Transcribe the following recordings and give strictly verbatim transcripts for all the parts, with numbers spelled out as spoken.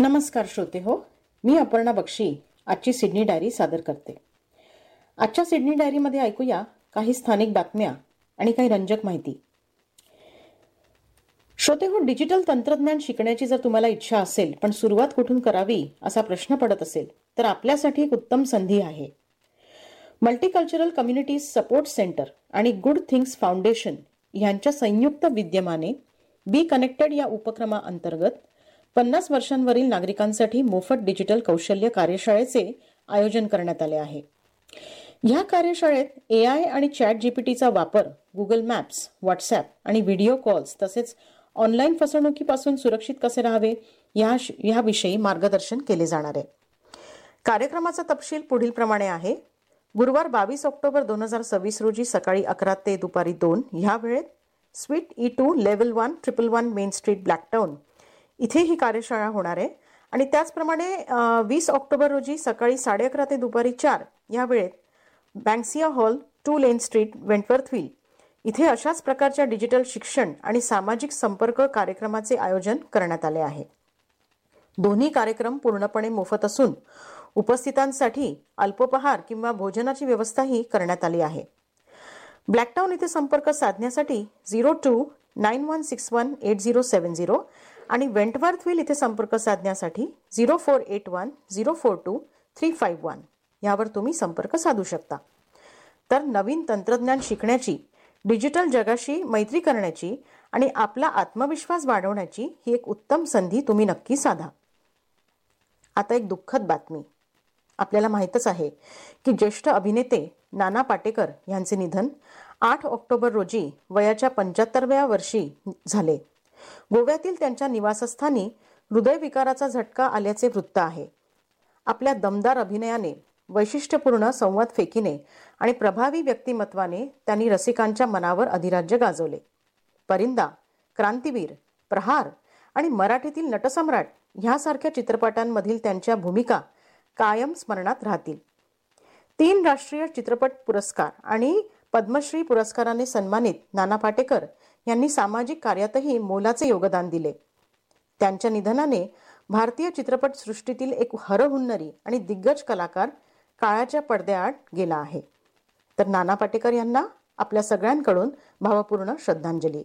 नमस्कार श्रोते हो, मी अपर्णा बक्षी आजची सिडनी डायरी सादर करते. आजच्या सिडनी डायरीमध्ये ऐकूया काही स्थानिक बातम्या आणि काही रंजक माहिती. श्रोते हो, डिजिटल तंत्रज्ञान शिकण्याची जर तुम्हाला इच्छा असेल पण सुरुवात कुठून करावी असा प्रश्न पडत असेल तर आपल्यासाठी एक उत्तम संधी आहे. मल्टीकल्चरल कम्युनिटीज सपोर्ट सेंटर आणि गुड थिंग्स फाउंडेशन यांच्या संयुक्त विद्यमाने बी कनेक्टेड या उपक्रमाअंतर्गत पन्नास वर्षांवरील नागरिकांसाठी मोफत डिजिटल कौशल्य कार्यशाळेचे आयोजन करण्यात आले आहे. या कार्यशाळेत ए आय आणि चॅट जीपीटीचा वापर, गुगल मॅप्स, व्हॉट्सॲप आणि व्हिडिओ कॉल्स तसेच ऑनलाईन फसवणुकीपासून सुरक्षित कसे राहावे या याविषयी मार्गदर्शन केले जाणार आहे. कार्यक्रमाचा तपशील पुढील प्रमाणे आहे. गुरुवार बावीस ऑक्टोबर दोन हजार सव्वीस रोजी सकाळी अकरा ते दुपारी दोन ह्या वेळेत sweet E two level one triple one main street ब्लॅकटाउन इथे ही कार्यशाळा होणार आहे. आणि त्याचप्रमाणे वीस ऑक्टोबर रोजी सकाळी साडे अकरा ते दुपारी चार या वेळेत बँक्सिया हॉल टू लेन स्ट्रीट वेंटवर्थव्हिल इथे अशाच प्रकारच्या डिजिटल शिक्षण आणि सामाजिक संपर्क कार्यक्रमाचे आयोजन करण्यात आले आहे. दोन्ही कार्यक्रम पूर्णपणे मोफत असून उपस्थितांसाठी अल्पोपहार किंवा भोजनाची व्यवस्थाही करण्यात आली आहे. ब्लॅकटाउन इथे संपर्क साधण्यासाठी zero to nine one six one eight zero seven zero आणि वेंटवर्थव्हिल इथे संपर्क साधण्यासाठी zero four eight one zero four to three five one यावर तुम्ही संपर्क साधू शकता. तर नवीन तंत्रज्ञान शिकण्याची, डिजिटल जगाशी मैत्री करण्याची आणि आपला आत्मविश्वास वाढवण्याची ही एक उत्तम संधी तुम्ही नक्की साधा. आता एक दुःखद बातमी. आपल्याला माहीतच आहे की ज्येष्ठ अभिनेते नाना पाटेकर यांचे निधन आठ ऑक्टोबर रोजी वयाच्या पंच्याहत्तरव्या वर्षी झाले. गोव्यातील त्यांच्या निवासस्थानी हृदयविकाराचा झटका आल्याचे वृत्त आहे. आपल्या दमदार अभिनयाने, वैशिष्ट्यपूर्ण संवाद फेकीने आणि प्रभावी व्यक्तिमत्वाने त्यांनी रसिकांच्या मनावर अधिराज्य गाजवले. परिंदा, क्रांतीवीर, प्रहार आणि मराठीतील नटसम्राट ह्यासारख्या चित्रपटांमधील त्यांच्या भूमिका कायम स्मरणात राहतील. तीन राष्ट्रीय चित्रपट पुरस्कार आणि पद्मश्री पुरस्काराने सन्मानित नाना पाटेकर यांनी सामाजिक कार्यातही मोलाचे योगदान दिले. त्यांच्या निधनाने भारतीय चित्रपट सृष्टीतील एक हरहुन्नरी आणि दिग्गज कलाकार काळाच्या पडद्याआड गेला आहे. तर नाना पाटेकर यांना आपल्या सगळ्यांकडून भावपूर्ण श्रद्धांजली.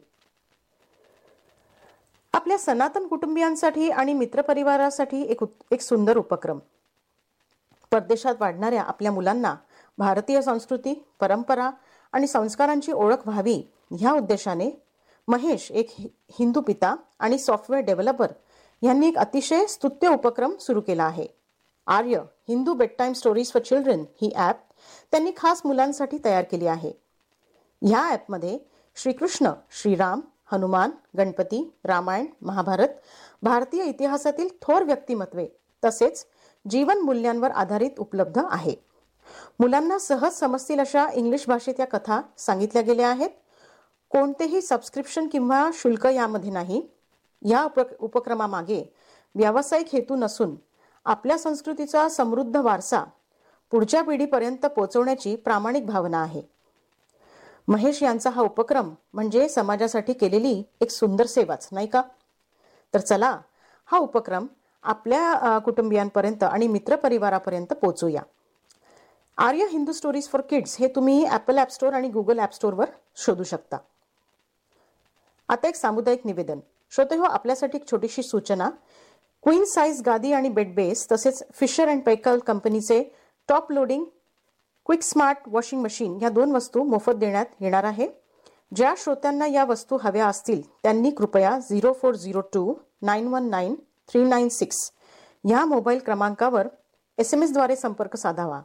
आपल्या सनातन कुटुंबियांसाठी आणि मित्रपरिवारासाठी एक एक सुंदर उपक्रम. परदेशात वाढणाऱ्या आपल्या मुलांना भारतीय संस्कृती, परंपरा आणि संस्कारांची ओळख व्हावी ह्या उद्देशाने महेश, एक हिंदू पिता आणि सॉफ्टवेअर डेव्हलपर, यांनी एक अतिशय स्तुत्य उपक्रम सुरू केला आहे. आर्य Hindu bed time stories for children he app त्यांनी खास मुलांसाठी तयार केली आहे. ह्या ॲपमध्ये श्रीकृष्ण, श्रीराम, हनुमान, गणपती, रामायण, महाभारत, भारतीय इतिहासातील थोर व्यक्तिमत्वे तसेच जीवन मूल्यांवर आधारित उपलब्ध आहे. मुलांना सहज समजतील अशा इंग्लिश भाषेत या कथा सांगितल्या गेल्या आहेत. कोणतेही सबस्क्रिप्शन किंवा शुल्क यामध्ये नाही. या उप उपक्रमामागे व्यावसायिक हेतू नसून आपल्या संस्कृतीचा समृद्ध वारसा पुढच्या पिढीपर्यंत पोहोचवण्याची प्रामाणिक भावना आहे. महेश यांचा हा उपक्रम म्हणजे समाजासाठी केलेली एक सुंदर सेवाच नाही का? तर चला हा उपक्रम आपल्या कुटुंबियांपर्यंत आणि मित्रपरिवारापर्यंत पोहोचूया. आर्य हिंदू स्टोरीज फॉर किड्स हे तुम्ही ॲपल ॲप स्टोअर आणि गुगल ॲप स्टोअरवर शोधू शकता. आता एक सामुदायिक निवेदन. श्रोते हो, आपल्यासाठी एक छोटीशी सूचना. क्वीन साईज गादी आणि बेड बेस तसेच फिशर अँड पैकल कंपनीचे top loading quick smart washing machine या दोन वस्तू मोफत देण्यात येणार आहे. ज्या श्रोत्यांना या वस्तू हव्या असतील त्यांनी कृपया zero four zero to nine one nine three nine six या मोबाईल क्रमांकावर एस एम एसद्वारे संपर्क साधावा.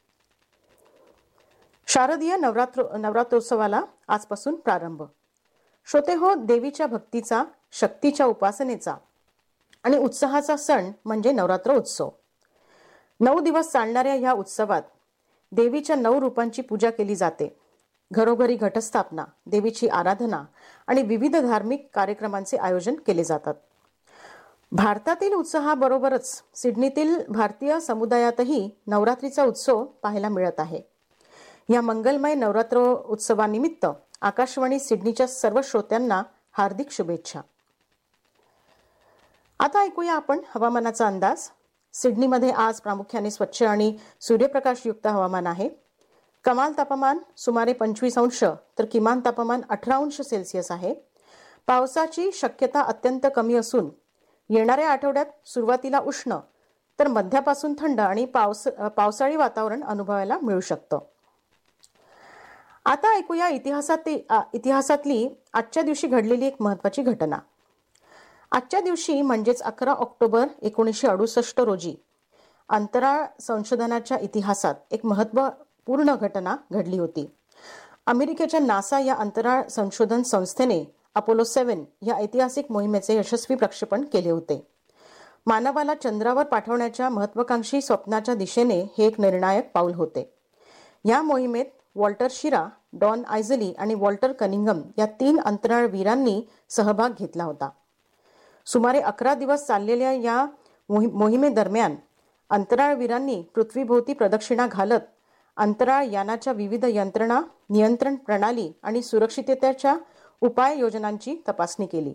शारदीय नवरात्र नवरात्रोत्सवाला आजपासून प्रारंभ. श्रोते हो, देवीच्या भक्तीचा, शक्तीच्या उपासनेचा आणि उत्साहाचा सण म्हणजे नवरात्र उत्सव. नऊ दिवस चालणाऱ्या या उत्सवात देवीच्या नऊ रूपांची पूजा केली जाते. घरोघरी घटस्थापना, देवीची आराधना आणि विविध धार्मिक कार्यक्रमांचे आयोजन केले जातात. भारतातील उत्साहाबरोबरच सिडनीतील भारतीय समुदायातही नवरात्रीचा उत्सव पाहायला मिळत आहे. या मंगलमय नवरात्र उत्सवानिमित्त आकाशवाणी सिडनीच्या सर्व श्रोत्यांना हार्दिक शुभेच्छा. आता ऐकूया आपण हवामानाचा अंदाज. सिडनीमध्ये आज प्रामुख्याने स्वच्छ आणि सूर्यप्रकाशयुक्त हवामान आहे. कमाल तापमान सुमारे पंचवीस अंश तर किमान तापमान अठरा अंश सेल्सिअस आहे. पावसाची शक्यता अत्यंत कमी असून येणाऱ्या आठवड्यात सुरुवातीला उष्ण तर मध्यापासून थंड आणि पावस पावसाळी वातावरण अनुभवायला मिळू शकतं. आता ऐकूया इतिहासातील इतिहासातली आजच्या दिवशी घडलेली एक महत्त्वाची घटना. आजच्या दिवशी म्हणजेच अकरा ऑक्टोबर एकोणीसशे अडुसष्ट रोजी अंतराळ संशोधनाच्या इतिहासात एक महत्त्वपूर्ण घटना घडली होती. अमेरिकेच्या नासा या अंतराळ संशोधन संस्थेने अपोलो सेवन या ऐतिहासिक मोहिमेचे यशस्वी प्रक्षेपण केले होते. मानवाला चंद्रावर पाठवण्याच्या महत्त्वाकांक्षी स्वप्नाच्या दिशेने हे एक निर्णायक पाऊल होते. या मोहिमेत वॉल्टर शिरा, डॉन आयझली आणि वॉल्टर कनिंगम या तीन अंतराळ वीरांनी सहभाग घेतला होता. सुमारे अकरा दिवस चाललेल्या या मोहिमेदरम्यान अंतराळवीरांनी पृथ्वीभोवती प्रदक्षिणा घालत अंतराळ यानाच्या विविध यंत्रणा, नियंत्रण प्रणाली आणि सुरक्षिततेच्या उपाययोजनांची तपासणी केली.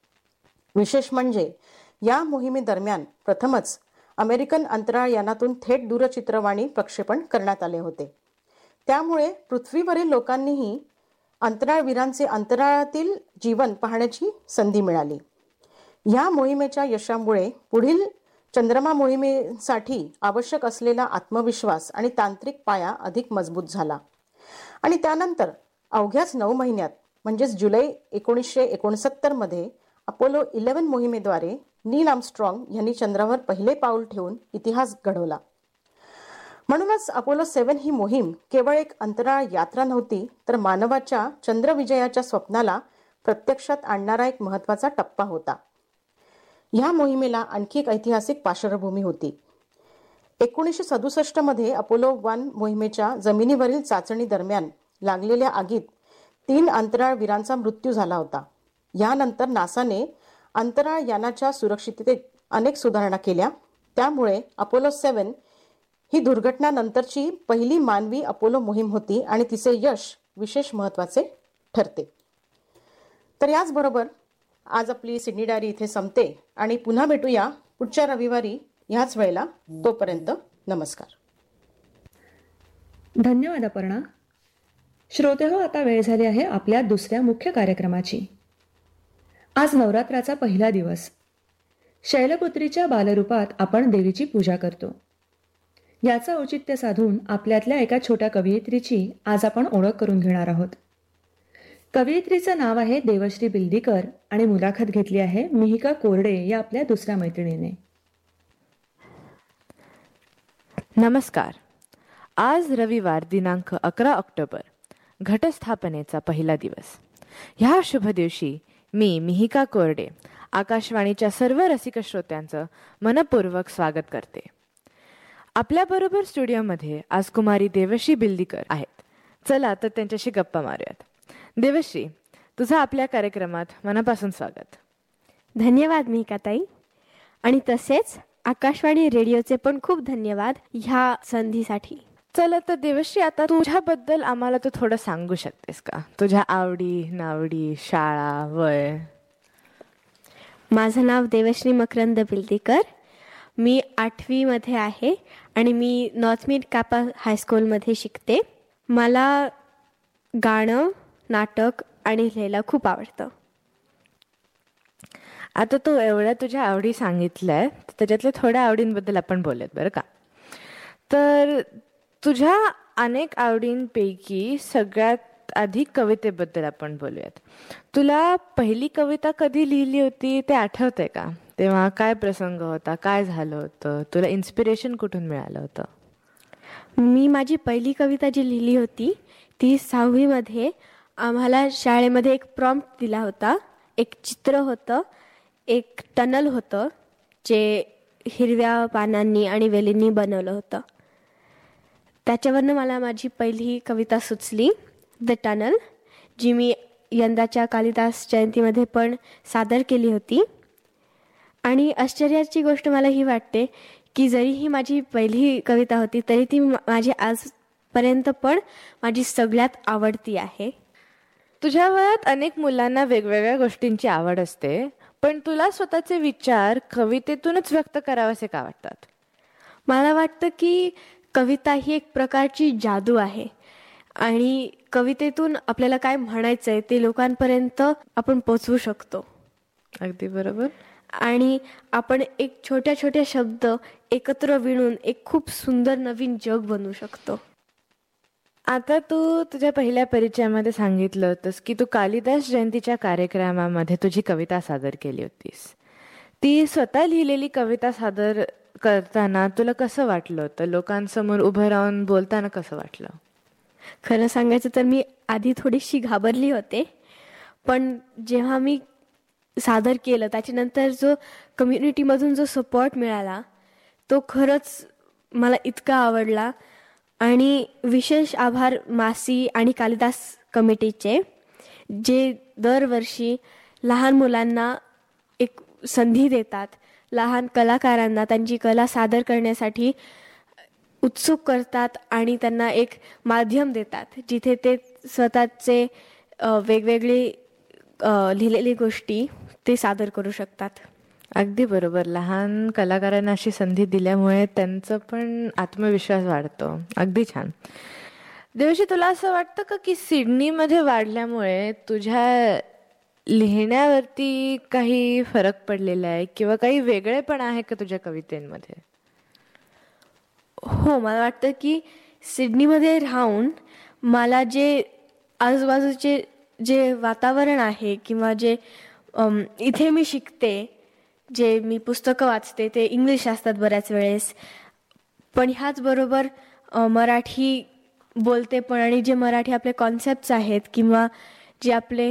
विशेष म्हणजे या मोहिमेदरम्यान प्रथमच अमेरिकन अंतराळ यानातून थेट दूरचित्रवाणी प्रक्षेपण करण्यात आले होते. त्यामुळे पृथ्वीवरील लोकांनीही अंतराळवीरांचे अंतराळातील जीवन पाहण्याची संधी मिळाली. या मोहिमेच्या यशामुळे पुढील चंद्रमा मोहिमेसाठी आवश्यक असलेला आत्मविश्वास आणि तांत्रिक पाया अधिक मजबूत झाला. आणि त्यानंतर अवघ्याच नऊ महिन्यात म्हणजेच जुलै एकोणीसशे एकोणसत्तर मध्ये अपोलो इलेव्हन मोहिमेद्वारे नील आर्मस्ट्रॉंग यांनी चंद्रावर पहिले पाऊल ठेवून इतिहास घडवला. म्हणूनच अपोलो सेवन ही मोहीम केवळ एक अंतराळ यात्रा नव्हती, तर मानवाच्या चंद्रविजयाच्या स्वप्नाला प्रत्यक्षात आणणारा एक महत्त्वाचा टप्पा होता. या मोहिमेला आणखी एक ऐतिहासिक पार्श्वभूमी होती. एकोणीसशे सदुसष्ट मध्ये अपोलो वन मोहिमेच्या जमिनीवरील चाचणी दरम्यान लागलेल्या आगीत तीन अंतराळवीरांचा मृत्यू झाला होता. यानंतर नासाने अंतराळ यानाच्या सुरक्षिततेत अनेक सुधारणा केल्या. त्यामुळे अपोलो सेवन ही दुर्घटनानंतरची पहिली मानवी अपोलो मोहीम होती आणि तिचे यश विशेष महत्त्वाचे ठरते. तर याचबरोबर आज आपली सिडनी डायरी इथे संपते आणि पुन्हा भेटूया पुढच्या रविवारी ह्याच वेळेला. तोपर्यंत नमस्कार. धन्यवाद अपर्णा. श्रोतेहो, आता वेळ झाली आहे आपल्या दुसऱ्या मुख्य कार्यक्रमाची. आज नवरात्राचा पहिला दिवस. शैलपुत्रीच्या बालरूपात आपण देवीची पूजा करतो. याचा औचित्य साधून आपल्यातल्या एका छोट्या कवयित्रीची आज आपण ओळख करून घेणार आहोत. कवयित्रीचं नाव आहे देवश्री बिल्दीकर आणि मुलाखत घेतली आहे मिहिका कोरडे या आपल्या दुसऱ्या मैत्रिणीने. नमस्कार. आज रविवार दिनांक अकरा ऑक्टोबर, घटस्थापनेचा पहिला दिवस. ह्या शुभ दिवशी मी मिहिका कोरडे आकाशवाणीच्या सर्व रसिक श्रोत्यांचं मनपूर्वक स्वागत करते. आपल्याबरोबर स्टुडिओमध्ये आज कुमारी देवश्री बिल्दीकर आहेत. चला तर त्यांच्याशी गप्पा मारूयात. देवश्री, तुझं आपल्या कार्यक्रमात मनापासून स्वागत. धन्यवाद मिहिकाताई. आणि तसेच आकाशवाणी रेडिओचे पण खूप धन्यवाद ह्या संधीसाठी. चला तर देवश्री, आता तुझ्याबद्दल आम्हाला तू थोडं सांगू शकतेस का? तुझ्या आवडी, नावडी, शाळा, वय. माझं नाव देवश्री मकरंद बिल्दीकर. मी आठवीमध्ये आहे आणि मी नॉर्थ मिड कापा हायस्कूलमध्ये शिकते. मला गाणं, नाटक आणि लिहायला खूप आवडतं. आता तू एवढ्या तुझ्या आवडी सांगितल्या, त्याच्यातल्या थोड्या आवडींबद्दल आपण बोलूयात बरं का. तर तुझ्या अनेक आवडींपैकी सगळ्यात आधी कवितेबद्दल आपण बोलूयात. तुला पहिली कविता कधी लिहिली होती ते आठवतंय का? तेव्हा काय प्रसंग होता, काय झालं होतं, तुला इन्स्पिरेशन कुठून मिळालं होतं? मी माझी पहिली कविता जी लिहिली होती ती सहावीमध्ये आम्हाला शाळेमध्ये एक प्रॉम्प्ट दिला होता. एक चित्र होतं, एक टनल होतं जे हिरव्या पानांनी आणि वेलींनी बनवलं होतं. त्याच्यावरनं मला माझी पहिली कविता सुचली, द टनल, जी मी यंदाच्या कालिदास जयंतीमध्ये पण सादर केली होती. आणि आश्चर्याची गोष्ट मला ही वाटते की जरी ही माझी पहिली कविता होती तरी ती माझी आजपर्यंत पण माझी सगळ्यात आवडती आहे. तुझ्या वयात अनेक मुलांना वेगवेगळ्या गोष्टींची आवड असते, पण तुला स्वतःचे विचार कवितेतूनच व्यक्त करावेसे का वाटतात? मला वाटतं की कविता ही एक प्रकारची जादू आहे आणि कवितेतून आपल्याला काय म्हणायचं आहे ते लोकांपर्यंत आपण पोचवू शकतो. अगदी बरोबर. आणि आपण एक छोट्या छोट्या शब्द एकत्र विणून एक खूप सुंदर नवीन जग बनवू शकतो. आता तू तुझ्या पहिल्या परिचयामध्ये सांगितलं होतंस की तू कालिदास जयंतीच्या कार्यक्रमामध्ये तुझी कविता सादर केली होतीस. ती स्वतः लिहिलेली कविता सादर करताना तुला कसं वाटलं होतं? लोकांसमोर उभं राहून बोलताना कसं वाटलं? खरं सांगायचं तर मी आधी थोडीशी घाबरली होते, पण जेव्हा मी सादर केलं त्याच्यानंतर जो कम्युनिटीमधून जो सपोर्ट मिळाला तो खरंच मला इतका आवडला. आणि विशेष आभार मासी आणि कालिदास कमिटीचे, जे दरवर्षी लहान मुलांना एक संधी देतात, लहान कलाकारांना त्यांची कला सादर करण्यासाठी उत्सुक करतात आणि त्यांना एक माध्यम देतात जिथे ते स्वतःचे वेगवेगळे लिहिलेली गोष्टी ते सादर करू शकतात. अगदी बरोबर. लहान कलाकारांना अशी संधी दिल्यामुळे त्यांचं पण आत्मविश्वास वाढतो. अगदी छान. देवशी, तुला असं वाटतं का की सिडनीमध्ये वाढल्यामुळे तुझ्या लिहिण्यावरती काही फरक पडलेला आहे किंवा काही वेगळेपण आहे का तुझ्या कवितेमध्ये? हो, मला वाटतं की सिडनीमध्ये राहून मला जे आजूबाजूचे जे वातावरण आहे किंवा जे इथे मी शिकते, जे मी पुस्तकं वाचते ते इंग्लिश असतात बऱ्याच वेळेस, पण ह्याचबरोबर मराठी बोलते पण, आणि जे मराठी आपले कॉन्सेप्ट्स आहेत किंवा जे आपले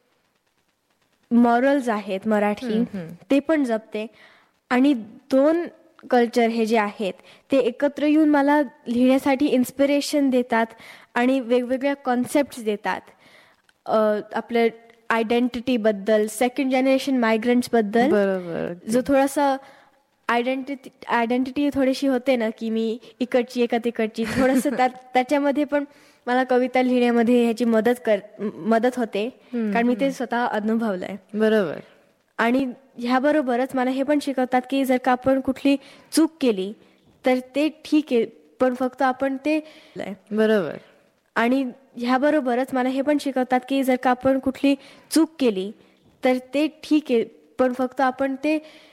मॉरल्स आहेत मराठी ते पण जपते. आणि दोन कल्चर हे जे आहेत ते एकत्र येऊन मला लिहिण्यासाठी इन्स्पिरेशन देतात आणि वेगवेगळ्या कॉन्सेप्ट्स देतात. आपल्या आयडेंटिटीबद्दल, सेकंड जनरेशन मायग्रंट्सबद्दल, बरोबर, जो थोडासा आयडेंटिटी आयडेंटिटी थोडीशी होते ना की मी इकडची एका तिकडची, थोडंसं त्या त्याच्यामध्ये पण मला कविता लिहिण्यामध्ये ह्याची मदत कर मदत होते कारण मी ते स्वतः अनुभवलंय. बरोबर. आणि ह्याबरोबरच मला हे पण शिकवतात की जर का आपण कुठली चूक केली तर ते ठीक आहे, पण फक्त आपण ते बरोबर. आणि ह्याबरोबरच मला हे पण शिकवतात की जर का आपण कुठली चूक केली तर ते ठीक आहे, पण फक्त आपण ते